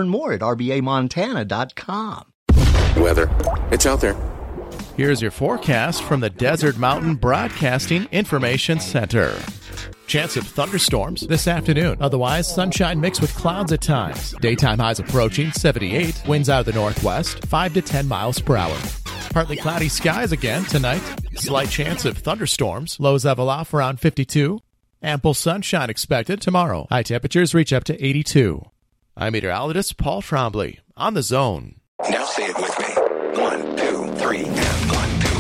Learn more at rbamontana.com. Weather. It's out there. Here's your forecast from the Desert Mountain Broadcasting Information Center. Chance of thunderstorms this afternoon. Otherwise, sunshine mixed with clouds at times. Daytime highs approaching 78. Winds out of the northwest, 5 to 10 miles per hour. Partly cloudy skies again tonight. Slight chance of thunderstorms. Lows level off around 52. Ample sunshine expected tomorrow. High temperatures reach up to 82. I'm meteorologist Paul Trombley on The Zone. Now say it with me. 1, 2, 3, and